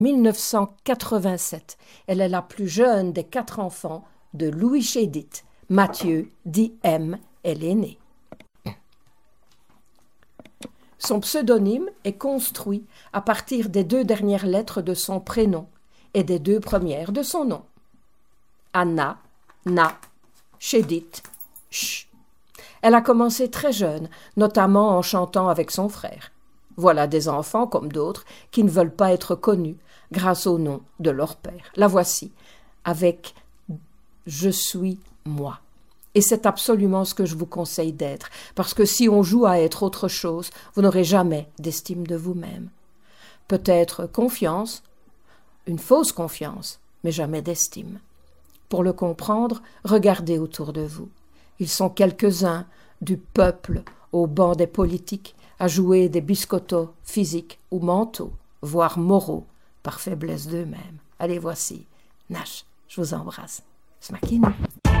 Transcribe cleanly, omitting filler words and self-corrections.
1987. Elle est la plus jeune des 4 enfants de Louis Chédid. Mathieu, dit M, est l'aîné. Son pseudonyme est construit à partir des 2 dernières lettres de son prénom et des 2 premières de son nom. Anna, Na, Chédid, Ch. Elle a commencé très jeune, notamment en chantant avec son frère. Voilà des enfants, comme d'autres, qui ne veulent pas être connus grâce au nom de leur père. La voici, avec « Je suis moi ». Et c'est absolument ce que je vous conseille d'être, parce que si on joue à être autre chose, vous n'aurez jamais d'estime de vous-même. Peut-être confiance, une fausse confiance, mais jamais d'estime. Pour le comprendre, regardez autour de vous. Ils sont quelques-uns du peuple au banc des politiques à jouer des biscottos physiques ou mentaux, voire moraux, par faiblesse d'eux-mêmes. Allez, voici Nash, je vous embrasse. Smakinu.